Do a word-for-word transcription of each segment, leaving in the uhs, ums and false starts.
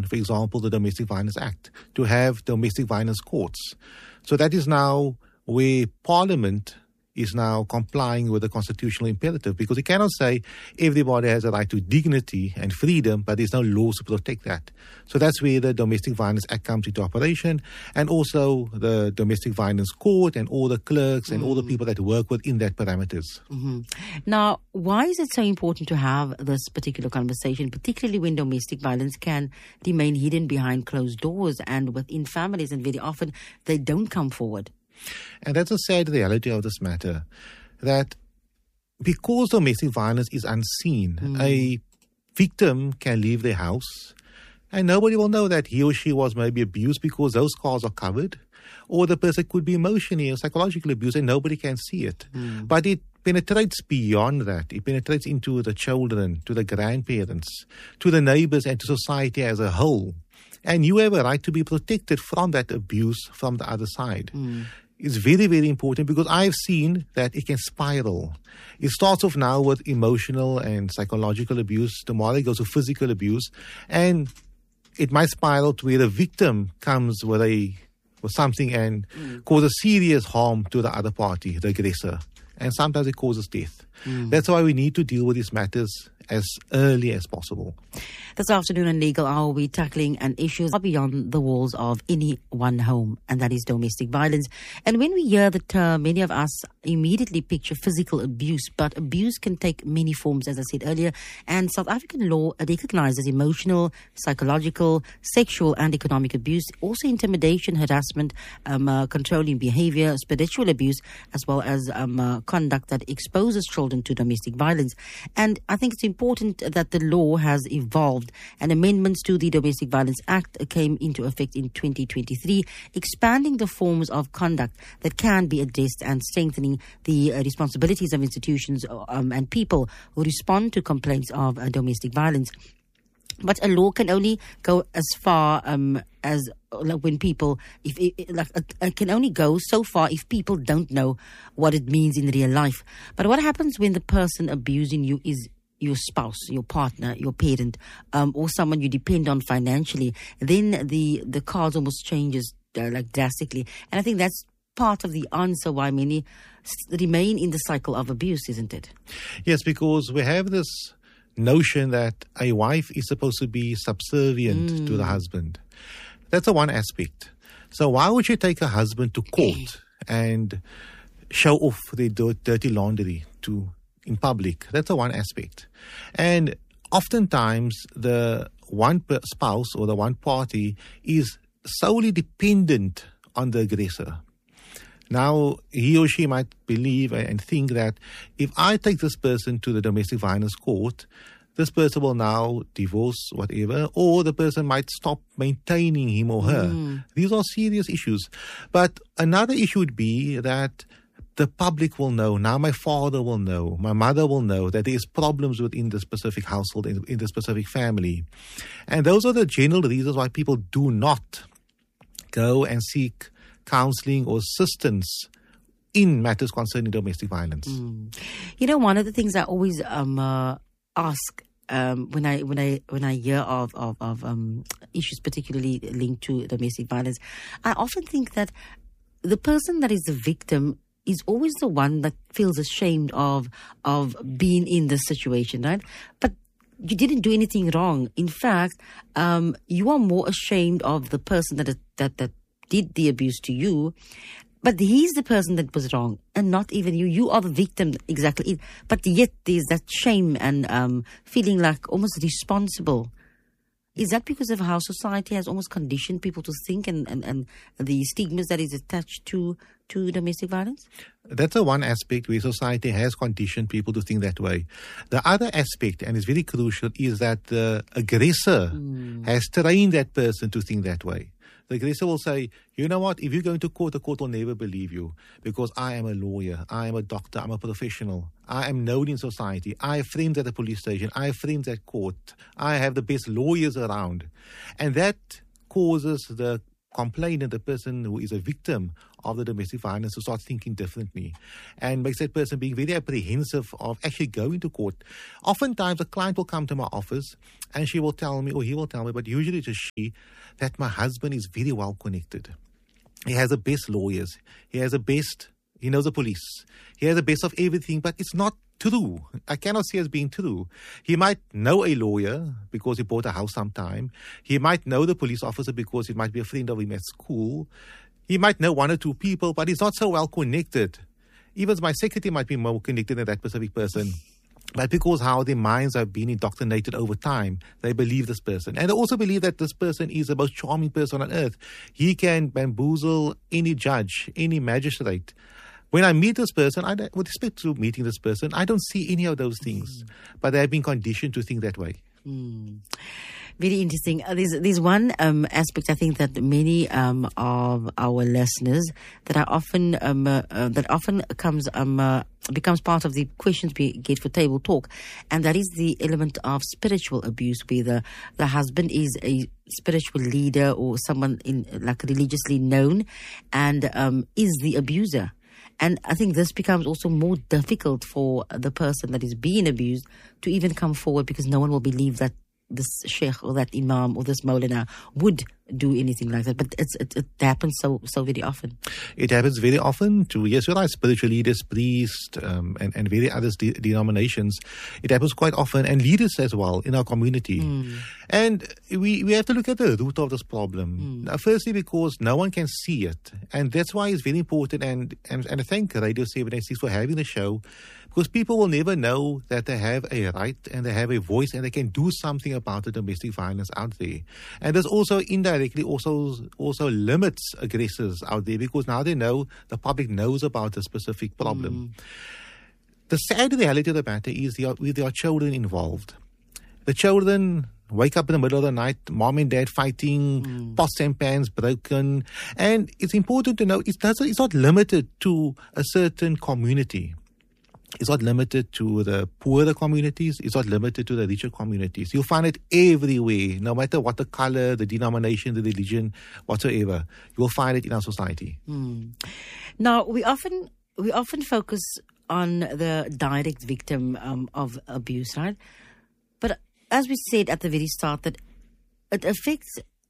for example, the Domestic Violence Act, to have domestic violence courts. So that is now where Parliament is now complying with the constitutional imperative, because you cannot say everybody has a right to dignity and freedom, but there's no laws to protect that. So that's where the Domestic Violence Act comes into operation, and also the Domestic Violence Court and all the clerks and mm. all the people that work within that parameters. Mm-hmm. Now, why is it so important to have this particular conversation, particularly when domestic violence can remain hidden behind closed doors and within families, and very often they don't come forward? And that's a sad reality of this matter, that because domestic violence is unseen, mm. a victim can leave their house and nobody will know that he or she was maybe abused, because those scars are covered, or the person could be emotionally or psychologically abused and nobody can see it. Mm. But it penetrates beyond that. It penetrates into the children, to the grandparents, to the neighbors, and to society as a whole. And you have a right to be protected from that abuse from the other side. Mm. It's very, very important, because I've seen that it can spiral. It starts off now with emotional and psychological abuse. Tomorrow it goes to physical abuse. And it might spiral to where the victim comes with a with something and mm. causes serious harm to the other party, the aggressor. And sometimes it causes death. Mm. That's why we need to deal with these matters as early as possible. This afternoon on Legal Hour, we're tackling an issue beyond the walls of any one home, and that is domestic violence. And when we hear the term, many of us immediately picture physical abuse, but abuse can take many forms, as I said earlier. And South African law recognizes emotional, psychological, sexual, and economic abuse, also intimidation, harassment, um, uh, controlling behavior, spiritual abuse, as well as um, uh, conduct that exposes children to domestic violence. And I think it's important that the law has evolved, and amendments to the Domestic Violence Act came into effect in twenty twenty-three, expanding the forms of conduct that can be addressed and strengthening the uh, responsibilities of institutions um, and people who respond to complaints of uh, domestic violence. But a law can only go as far um, as like when people, if it, like, it can only go so far if people don't know what it means in real life. But what happens when the person abusing you is your spouse, your partner, your parent, um, or someone you depend on financially? Then the the cards almost changes uh, like drastically. And I think that's part of the answer why many remain in the cycle of abuse, isn't it? Yes, because we have this notion that a wife is supposed to be subservient mm. to the husband. That's the one aspect. So why would you take a husband to court and show off their dirty laundry to in public? That's the one aspect. And oftentimes the one spouse or the one party is solely dependent on the aggressor. Now, he or she might believe and think that if I take this person to the domestic violence court, this person will now divorce, whatever, or the person might stop maintaining him or her. Mm. These are serious issues. But another issue would be that the public will know, now my father will know, my mother will know that there is problems within the specific household, in, in the specific family. And those are the general reasons why people do not go and seek counseling or assistance in matters concerning domestic violence. Mm. You know, one of the things I always um, uh, ask um, when I when I when I hear of of, of um, issues particularly linked to domestic violence, I often think that the person that is the victim is always the one that feels ashamed of of being in this situation, right? But you didn't do anything wrong. In fact, um, you are more ashamed of the person that that that did the abuse to you, but he's the person that was wrong, and not even you. You are the victim, exactly. But yet there's that shame and um, feeling like almost responsible. Is that because of how society has almost conditioned people to think, and, and, and the stigmas that is attached to, to domestic violence? That's the one aspect where society has conditioned people to think that way. The other aspect, and it's very crucial, is that the aggressor mm. has trained that person to think that way. The aggressor will say, you know what, if you're going to court, the court will never believe you, because I am a lawyer, I am a doctor, I'm a professional, I am known in society, I have friends at the police station, I have friends at court, I have the best lawyers around. And that causes the complainant, the person who is a victim of the domestic violence, to start thinking differently, and makes that person being very apprehensive of actually going to court. Oftentimes, a client will come to my office and she will tell me, or he will tell me, but usually it's she, that my husband is very well connected. He has the best lawyers. He has the best, he knows the police. He has the best of everything, but it's not true. I cannot see as being true. He might know a lawyer because he bought a house sometime. He might know the police officer because he might be a friend of him at school. He might know one or two people, but he's not so well connected. Even my secretary might be more connected than that specific person. But because how their minds have been indoctrinated over time, they believe this person. And they also believe that this person is the most charming person on earth. He can bamboozle any judge, any magistrate. When I meet this person, I, with respect to meeting this person, I don't see any of those things. Mm. But they have been conditioned to think that way. Mm. Very interesting. Uh, there's, there's one um, aspect I think that many um, of our listeners that are often um, uh, uh, that often comes um, uh, becomes part of the questions we get for table talk, and that is the element of spiritual abuse, where the, the husband is a spiritual leader or someone in like religiously known, and um, is the abuser. And I think this becomes also more difficult for the person that is being abused to even come forward, because no one will believe that this sheikh or that imam or this maulana would do anything like that. But it's, it, it happens so so very often. It happens very often to, yes, you're right, spiritual leaders, priests, um, and, and very other de- denominations. It happens quite often, and leaders as well in our community. Mm. And we, we have to look at the root of this problem. Mm. Now, firstly, because no one can see it. And that's why it's very important. And, and, and I thank Radio seven eighty-six for having the show, because people will never know that they have a right and they have a voice and they can do something about the domestic violence out there. And there's also indirectly also also limits aggressors out there, because now they know, the public knows about the specific problem. Mm. The sad reality of the matter is there are, there are children involved. The children wake up in the middle of the night, mom and dad fighting, mm. pots and pans broken. And it's important to know it doesn't, it's not limited to a certain community. It's not limited to the poorer communities. It's not limited to the richer communities. You'll find it everywhere, no matter what the color, the denomination, the religion, whatsoever. You will find it in our society. Mm. Now, we often we often focus on the direct victim um, of abuse, right? But as we said at the very start, that it affects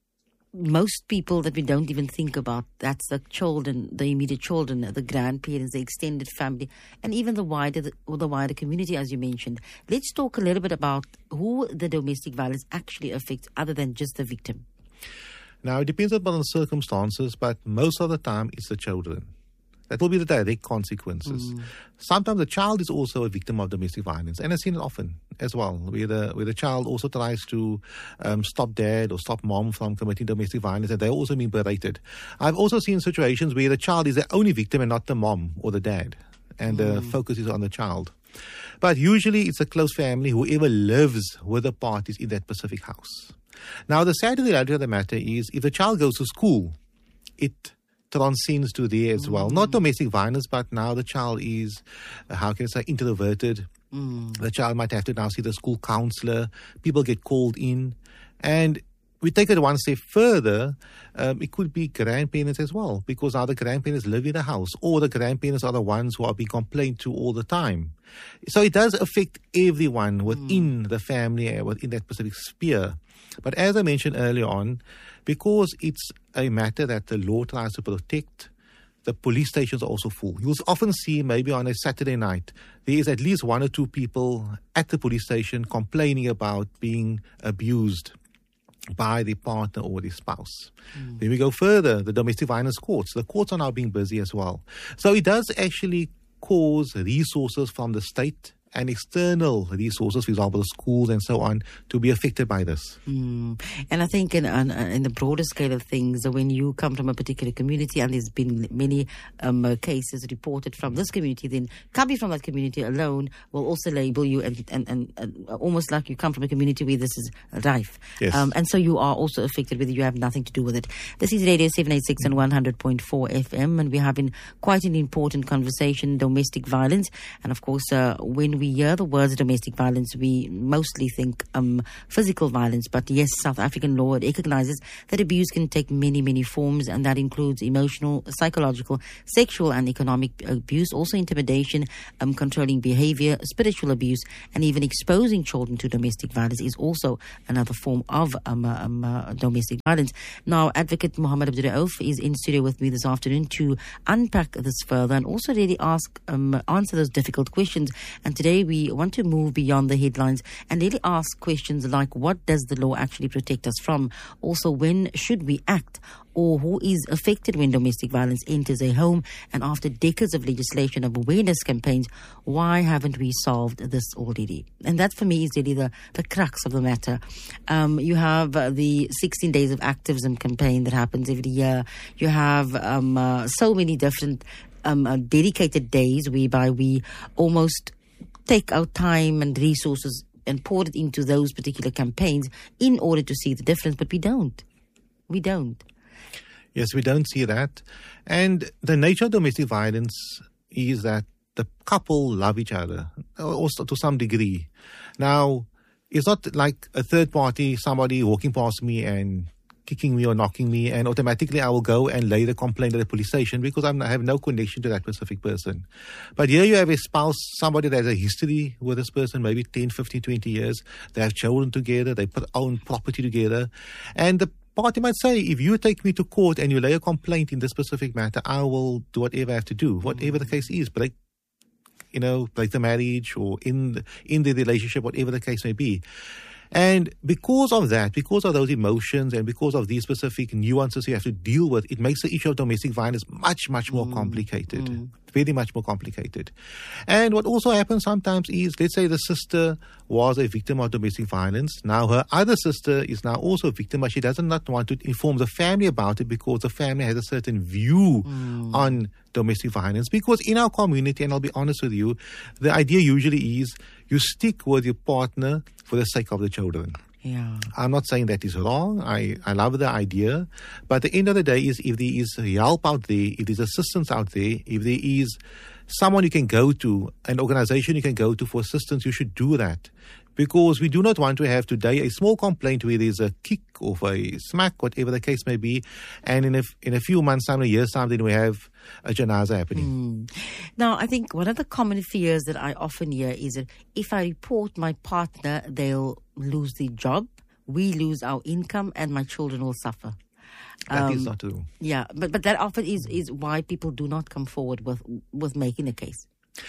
most people that we don't even think about. That's the children, the immediate children, the grandparents, the extended family, and even the wider the, or the wider community, as you mentioned. Let's talk a little bit about who the domestic violence actually affects, other than just the victim. Now, it depends upon the circumstances, but most of the time it's the children. That will be the direct consequences. Mm. Sometimes the child is also a victim of domestic violence, and I've seen it often as well, where the, where the child also tries to um, stop dad or stop mom from committing domestic violence, and they're also being berated. I've also seen situations where the child is the only victim and not the mom or the dad, and mm. the focus is on the child. But usually it's a close family, whoever lives with the parties in that specific house. Now, the sad reality of the matter is, if the child goes to school, it transcends to there as well. Mm. Not domestic violence, but now the child is, uh, how can I say, introverted. Mm. The child might have to now see the school counselor. People get called in. And we take it one step further, um, it could be grandparents as well, because now the grandparents live in the house, or the grandparents are the ones who are being complained to all the time. So it does affect everyone within mm. the family, within that specific sphere. But as I mentioned earlier on, because it's a matter that the law tries to protect, the police stations are also full. You'll often see, maybe on a Saturday night, there is at least one or two people at the police station complaining about being abused by the partner or the spouse. Mm. Then we go further, the domestic violence courts. The courts are now being busy as well. So it does actually cause resources from the state and external resources, for example, the schools and so on, to be affected by this. Mm. And I think in, in, in the broader scale of things, when you come from a particular community, and there's been many um, uh, cases reported from this community, then coming from that community alone will also label you, and, and, and, and almost like you come from a community where this is rife. Yes. Um, and so you are also affected, whether you have nothing to do with it. This is Radio seven eighty-six and one hundred point four F M, and we're having quite an important conversation, domestic violence. And of course, uh, when we we hear the words domestic violence, we mostly think um, physical violence. But yes, South African law recognizes that abuse can take many, many forms, and that includes emotional, psychological, sexual, and economic abuse, also intimidation, um, controlling behavior, spiritual abuse, and even exposing children to domestic violence is also another form of um, uh, um, uh, domestic violence. Now, Advocate Mohammed Abdul Rauf is in studio with me this afternoon to unpack this further and also really ask, um, answer those difficult questions. And today we want to move beyond the headlines and really ask questions like, what does the law actually protect us from? Also, when should we act? Or who is affected when domestic violence enters a home? And after decades of legislation, of awareness campaigns, why haven't we solved this already? And that for me is really the, the crux of the matter. Um, you have uh, the sixteen days of activism campaign that happens every year. You have um, uh, so many different um, uh, dedicated days whereby we almost take our time and resources and pour it into those particular campaigns in order to see the difference, but we don't. We don't. Yes, we don't see that. And the nature of domestic violence is that the couple love each other, also to some degree. Now, it's not like a third party, somebody walking past me and kicking me or knocking me, and automatically I will go and lay the complaint at the police station because I'm, I have no connection to that specific person. But here you have a spouse, somebody that has a history with this person, maybe ten, fifteen, twenty years. They have children together, they put own property together. And the party might say, if you take me to court and you lay a complaint in this specific matter, I will do whatever I have to do, whatever the case is. Break, you know, break the marriage or in the, in the relationship, whatever the case may be. And because of that, because of those emotions and because of these specific nuances you have to deal with, it makes the issue of domestic violence much, much more mm. complicated. Mm. Very much more complicated. And what also happens sometimes is, let's say the sister was a victim of domestic violence. Now her other sister is now also a victim, but she doesn't not want to inform the family about it because the family has a certain view mm. on domestic violence. Because in our community, and I'll be honest with you, the idea usually is you stick with your partner for the sake of the children. Yeah. I'm not saying that is wrong. I, I love the idea. But at the end of the day is if there is help out there, if there's assistance out there, if there is someone you can go to, an organization you can go to for assistance, you should do that. Because we do not want to have today a small complaint where there's a kick or a smack, whatever the case may be, and in a, in a few months' time, a year's time, then we have a janaza happening. Mm. Now, I think one of the common fears that I often hear is that if I report my partner, they'll lose the job, we lose our income, and my children will suffer. That um, is not true. Yeah, but, but that often is, is why people do not come forward with, with making a case.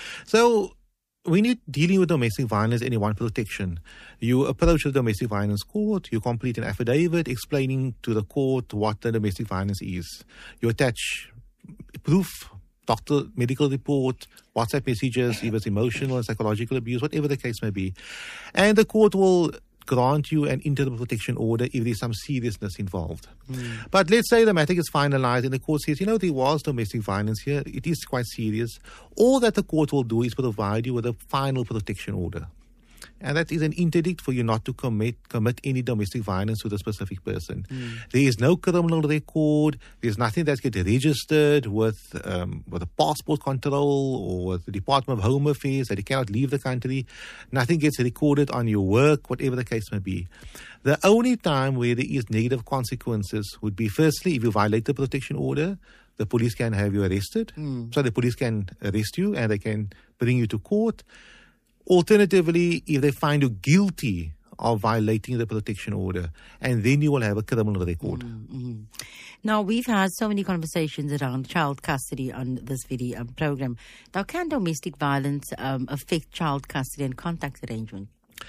So, when you're dealing with domestic violence and you want protection, you approach the domestic violence court, you complete an affidavit explaining to the court what the domestic violence is. You attach proof, doctor, medical report, WhatsApp messages, if it's emotional and psychological abuse, whatever the case may be. And the court will grant you an interim protection order if there's some seriousness involved. Mm. But let's say the matter is finalized and the court says, you know, there was domestic violence here. It is quite serious. All that the court will do is provide you with a final protection order. And that is an interdict for you not to commit commit any domestic violence with a specific person. Mm. There is no criminal record. There's nothing that gets registered with um, with a passport control or with the Department of Home Affairs that you cannot leave the country. Nothing gets recorded on your work, whatever the case may be. The only time where there is negative consequences would be, firstly, if you violate the protection order, the police can have you arrested. Mm. So the police can arrest you and they can bring you to court. Alternatively, if they find you guilty of violating the protection order, and then you will have a criminal record. Mm-hmm. Now, we've had so many conversations around child custody on this video um, program. Now, can domestic violence um, affect child custody and contact arrangement?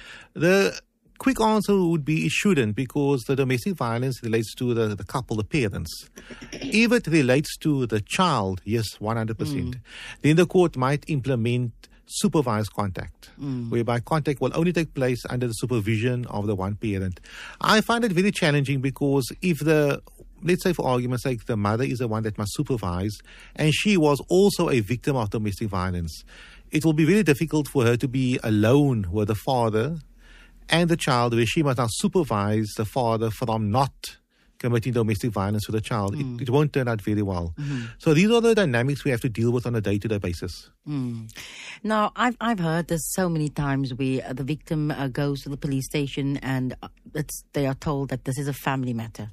The quick answer would be it shouldn't, because the domestic violence relates to the, the couple, the parents. If it relates to the child, yes, one hundred percent. Mm. Then the court might implement supervised contact, mm. whereby contact will only take place under the supervision of the one parent. I find it very challenging because if the, let's say for argument's sake, the mother is the one that must supervise and she was also a victim of domestic violence, it will be very difficult for her to be alone with the father and the child, where she must now supervise the father from not committing domestic violence to the child, Mm. it, it won't turn out very well. Mm-hmm. So these are the dynamics we have to deal with on a day-to-day basis. Mm. Now, I've I've heard this so many times where the victim uh, goes to the police station and uh, it's, they are told that this is a family matter.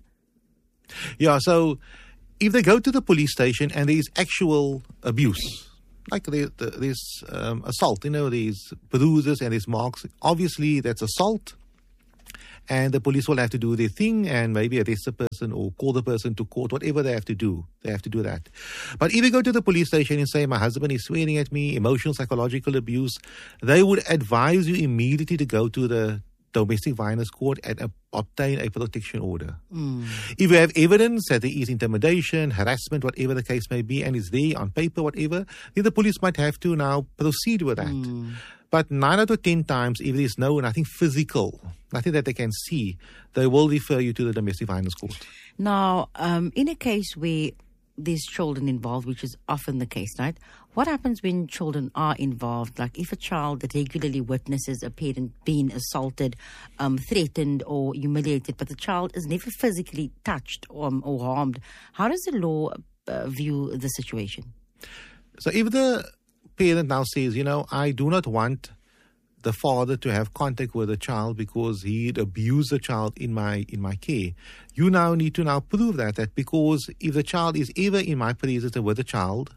Yeah, so if they go to the police station and there is actual abuse, like there, there- there's um, assault, you know, there's bruises and there's marks, obviously that's assault. And the police will have to do their thing and maybe arrest the person or call the person to court, whatever they have to do. They have to do that. But if you go to the police station and say, my husband is swearing at me, emotional, psychological abuse, they would advise you immediately to go to the domestic violence court and uh, obtain a protection order. Mm. If you have evidence that there is intimidation, harassment, whatever the case may be, and it's there on paper, whatever, then the police might have to now proceed with that. Mm. But nine out of ten times, if there is no nothing physical, nothing that they can see, they will refer you to the domestic violence court. Now, um, in a case where there's children involved, which is often the case, right? What happens when children are involved? Like if a child that regularly witnesses a parent being assaulted, um, threatened or humiliated, but the child is never physically touched or, or harmed, how does the law uh, view the situation? So if the parent now says, you know, I do not want the father to have contact with the child because he'd abused the child in my in my care, you now need to now prove that, that because if the child is ever in my presence with the child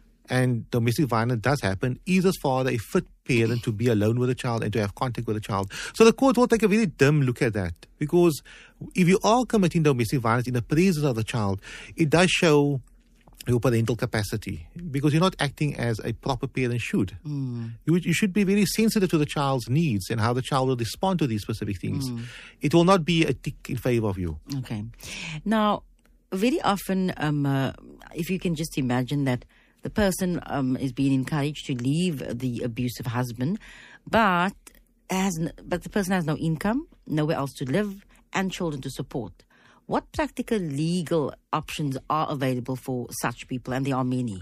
and domestic violence does happen, is this father a fit parent to be alone with the child and to have contact with the child? So the court will take a very dim look at that, because if you are committing domestic violence in the presence of the child, it does show your parental capacity, because you're not acting as a proper parent should. Mm. You, you should be very sensitive to the child's needs and how the child will respond to these specific things. Mm. It will not be a tick in favor of you. Okay. Now, very often, um, uh, if you can just imagine that the person um, is being encouraged to leave the abusive husband, but has n- but the person has no income, nowhere else to live, and children to support. What practical legal options are available for such people? And there are many.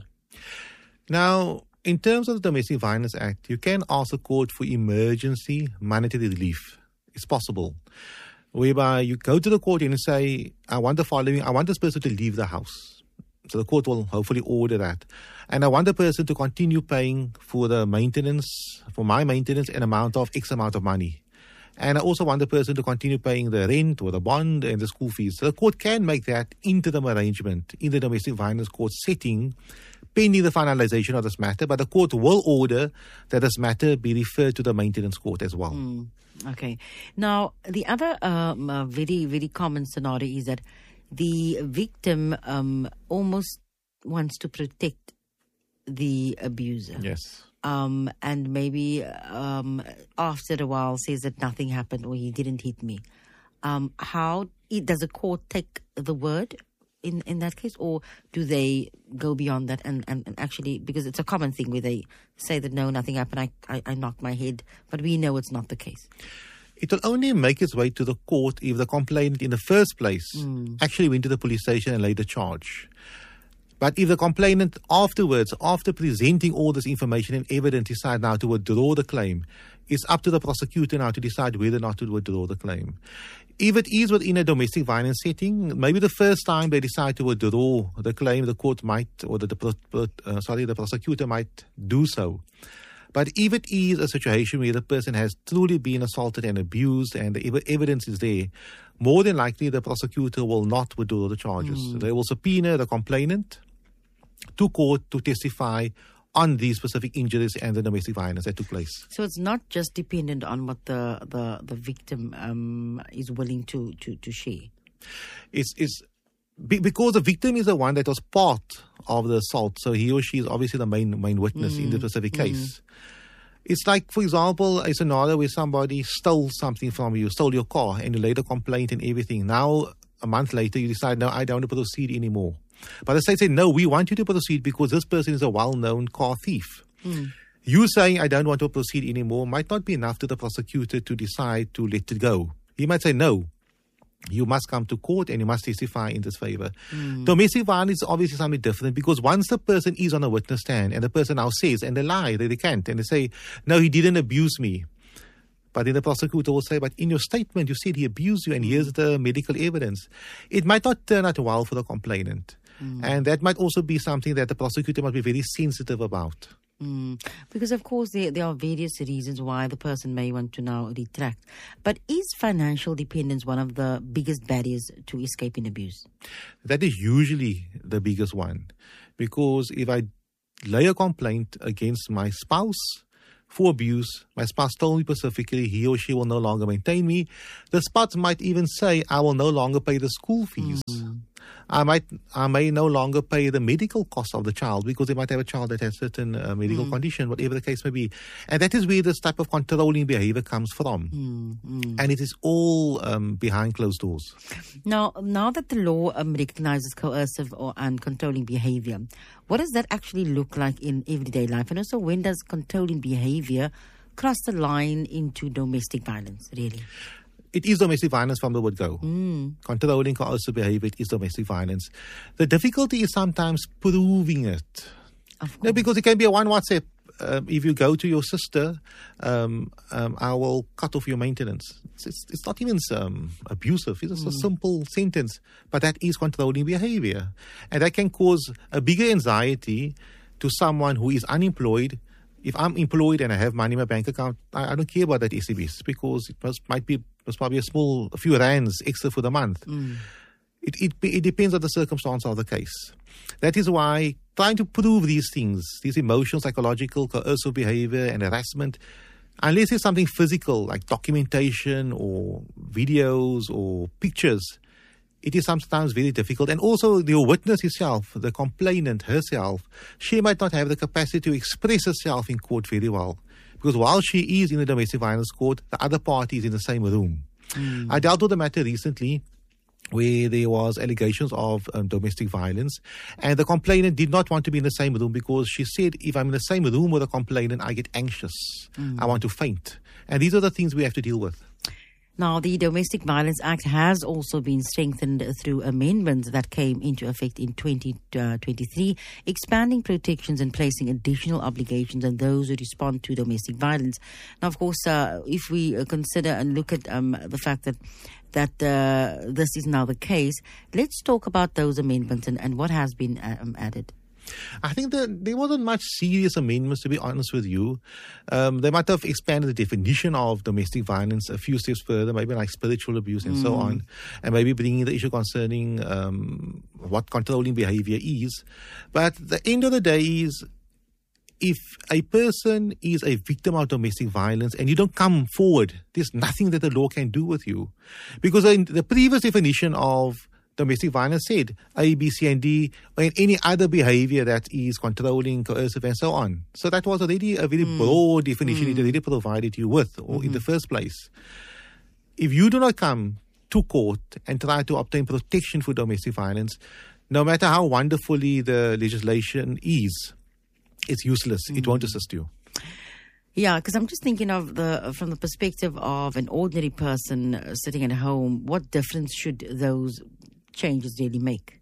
Now, in terms of the Domestic Violence Act, you can ask the court for emergency monetary relief. It's possible. Whereby you go to the court and say, I want the following, I want this person to leave the house. So the court will hopefully order that. And I want the person to continue paying for the maintenance, for my maintenance, an amount of X amount of money. And I also want the person to continue paying the rent or the bond and the school fees. So the court can make that interim arrangement in the domestic violence court setting, pending the finalization of this matter. But the court will order that this matter be referred to the maintenance court as well. Mm, okay. Now, the other um, uh, very, very common scenario is that the victim um, almost wants to protect the abuser. Yes. Um, and maybe um, after a while says that nothing happened or he didn't hit me. Um, how does a court take the word in, in that case, or do they go beyond that and, and, and actually, because it's a common thing where they say that no, nothing happened, I, I, I knocked my head, but we know it's not the case. It will only make its way to the court if the complainant in the first place Mm. actually went to the police station and laid the charge. But if the complainant afterwards, after presenting all this information and evidence, decide now to withdraw the claim, it's up to the prosecutor now to decide whether or not to withdraw the claim. If it is within a domestic violence setting, maybe the first time they decide to withdraw the claim, the court might, or the, the uh, sorry, the prosecutor might do so. But if it is a situation where the person has truly been assaulted and abused and the ev- evidence is there, more than likely the prosecutor will not withdraw the charges. Mm. They will subpoena the complainant to court to testify on these specific injuries and the domestic violence that took place. So it's not just dependent on what the, the, the victim um, is willing to, to, to share. It's, it's be, because the victim is the one that was part of the assault, so he or she is obviously the main main witness Mm. in the specific Mm. case. It's like, for example, a scenario where somebody stole something from you, stole your car, and you laid a complaint and everything. Now, a month later, you decide, no, I don't want to proceed anymore. But the state said, no, we want you to proceed because this person is a well-known car thief. Mm. You saying, I don't want to proceed anymore, might not be enough to the prosecutor to decide to let it go. He might say, no, you must come to court and you must testify in this favor. Mm. Domestic violence is obviously something different, because once the person is on a witness stand and the person now says, and they lie, they, they can't, and they say, no, he didn't abuse me. But then the prosecutor will say, but in your statement, you said he abused you and here's the medical evidence. It might not turn out well for the complainant. Mm. And that might also be something that the prosecutor must be very sensitive about. Mm. Because, of course, there, there are various reasons why the person may want to now retract. But is financial dependence one of the biggest barriers to escaping abuse? That is usually the biggest one. Because if I lay a complaint against my spouse for abuse, my spouse told me specifically he or she will no longer maintain me, the spouse might even say, I will no longer pay the school fees. Mm. I might, I may no longer pay the medical costs of the child because they might have a child that has certain uh, medical mm. condition, whatever the case may be. And that is where this type of controlling behavior comes from. Mm. Mm. And it is all um, behind closed doors. Now, now that the law um, recognizes coercive or and controlling behavior, what does that actually look like in everyday life? And also, when does controlling behavior cross the line into domestic violence, really? It is domestic violence from the word go. Mm. Controlling coercive behavior, it is domestic violence. The difficulty is sometimes proving it. No, because it can be a one WhatsApp. Um, if you go to your sister, um, um, I will cut off your maintenance. It's, it's, it's not even um, abusive. It's mm. a simple sentence. But that is controlling behavior. And that can cause a bigger anxiety to someone who is unemployed. If I'm employed and I have money in my bank account, I, I don't care about that S M S because it must, might be must probably a small, a few rands extra for the month. Mm. It, it it depends on the circumstance of the case. That is why trying to prove these things, these emotional, psychological, coercive behavior and harassment, unless it's something physical like documentation or videos or pictures, it is sometimes very difficult. And also the witness herself, the complainant herself, she might not have the capacity to express herself in court very well. Because while she is in the domestic violence court, the other party is in the same room. Mm. I dealt with the matter recently where there was allegations of um, domestic violence and the complainant did not want to be in the same room because she said, if I'm in the same room with a complainant, I get anxious. Mm. I want to faint. And these are the things we have to deal with. Now, the Domestic Violence Act has also been strengthened through amendments that came into effect in twenty twenty-three, expanding protections and placing additional obligations on those who respond to domestic violence. Now, of course, uh, if we consider and look at um, the fact that that uh, this is now the case, let's talk about those amendments and, and what has been um, added. I think that there wasn't much serious amendments, to be honest with you. Um, they might have expanded the definition of domestic violence a few steps further, maybe like spiritual abuse and mm. so on, and maybe bringing the issue concerning um, what controlling behavior is. But the end of the day is, if a person is a victim of domestic violence and you don't come forward, there's nothing that the law can do with you. Because in the previous definition of domestic violence said A, B, C, and D, and any other behavior that is controlling, coercive, and so on. So that was already a very mm. broad definition mm. it already provided you with, or mm-hmm. in the first place. If you do not come to court and try to obtain protection for domestic violence, no matter how wonderfully the legislation is, it's useless. Mm. It won't assist you. Yeah, because I'm just thinking of the from the perspective of an ordinary person uh, sitting at home, what difference should those changes really make?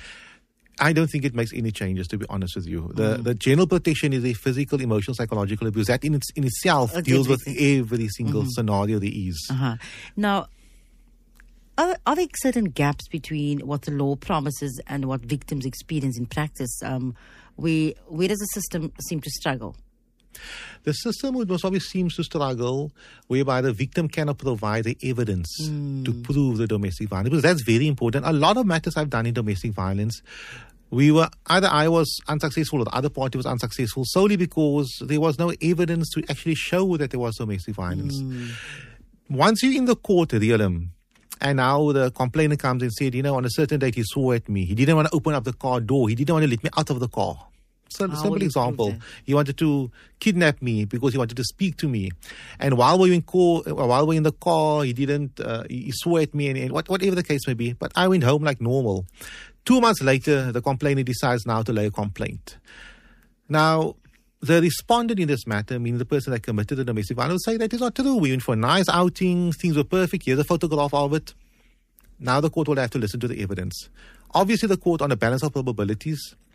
I don't think it makes any changes, to be honest with you. The mm. the general protection is a physical, emotional, psychological abuse. That in, its, in itself uh, deals with every single mm-hmm. scenario there is. Uh-huh. Now, are, are there certain gaps between what the law promises and what victims experience in practice? Um, where, where does the system seem to struggle? The system most probably seems to struggle whereby the victim cannot provide the evidence mm. to prove the domestic violence. Because that's very important. A lot of matters I've done in domestic violence, we were either I was unsuccessful or the other party was unsuccessful solely because there was no evidence to actually show that there was domestic violence. Mm. Once you're in the court realm, and now the complainant comes and said, you know, on a certain date he swore at me. He didn't want to open up the car door. He didn't want to let me out of the car. So, simple example, he wanted to kidnap me because he wanted to speak to me. And while we were in, car, while we were in the car, he didn't, uh, he swore at me and, and what, whatever the case may be. But I went home like normal. Two months later, the complainant decides now to lay a complaint. Now, the respondent in this matter, meaning the person that committed the domestic violence, will say that is not true. We went for a nice outing, things were perfect, here's a photograph of it. Now the court will have to listen to the evidence. Obviously, the court, on a balance of probabilities,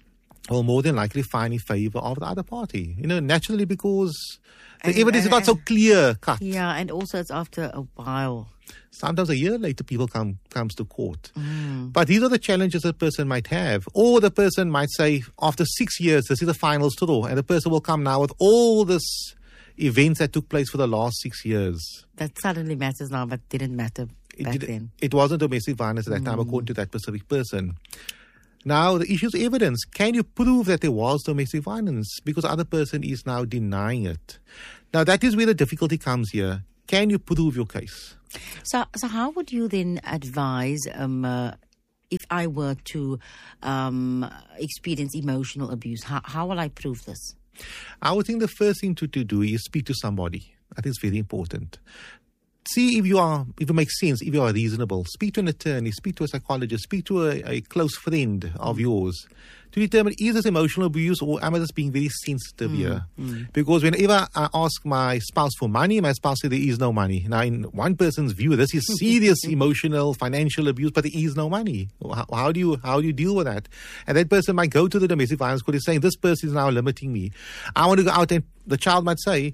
will more than likely find in favor of the other party. You know, naturally, because the And- evidence is not so clear cut. Yeah, and also it's after a while. Sometimes a year later, people come comes to court. Mm. But these are the challenges a person might have. Or the person might say, after six years, this is the final straw. And the person will come now with all this events that took place for the last six years. That suddenly matters now, but didn't matter It, back did- then. it wasn't domestic violence at that time, according to that specific person. Now, the issue is evidence. Can you prove that there was domestic violence? Because the other person is now denying it. Now, that is where the difficulty comes here. Can you prove your case? So, so how would you then advise um, uh, if I were to um, experience emotional abuse? How, how will I prove this? I would think the first thing to, to do is speak to somebody. I think it's very important. See if you are, if it makes sense, if you are reasonable. Speak to an attorney, speak to a psychologist, speak to a, a close friend of yours to determine, is this emotional abuse or am I just being very sensitive here? Because whenever I ask my spouse for money, my spouse says there is no money. Now, in one person's view, this is serious emotional, financial abuse, but there is no money. How, how do you how do you deal with that? And that person might go to the domestic violence court and saying, this person is now limiting me. I want to go out, and the child might say,